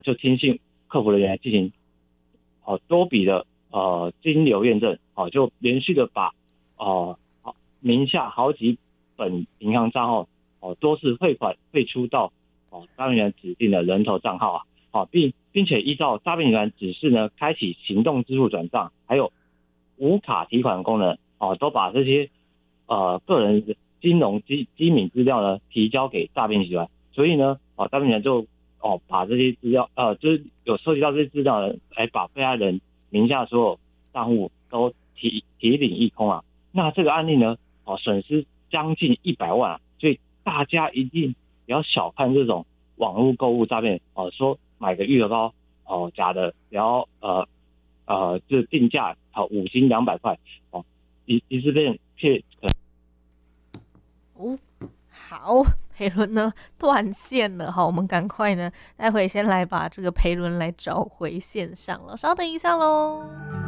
就听信客服人员进行多笔的金流验证，就连续的把名下好几本银行账号多次汇款汇出到诈骗人指定的人头账号并且依照诈骗集团指示呢，开启行动支付转账，还有无卡提款功能都把这些个人金融机密资料呢提交给诈骗集团，所以呢诈骗集团就把这些资料就是有收集到这些资料呢，来把被害人名下所有账户都提领一空啊。那这个案例呢损失将近100万所以大家一定不要小看这种网络购物诈骗说买个玉荷包假的，然后就是定价5斤200块一次骗好，培伦呢断线了，好，我们赶快呢，待会先来把这个培伦来找回线上了，稍等一下喽。